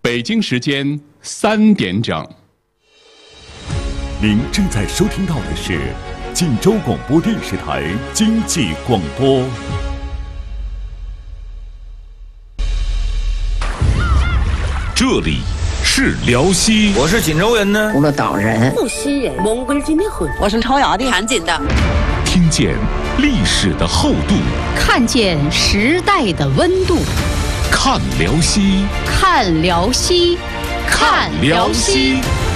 北京时间3点整。 您正在收听到的是晋州广播电视台经济广播。这里是辽西， 我是锦州人呢， 葫芦岛人， 无锡人，蒙古人的很， 我是朝阳的， 盘锦的。 听见历史的厚度， 看见时代的温度， 看辽西， 看辽西， 看辽西。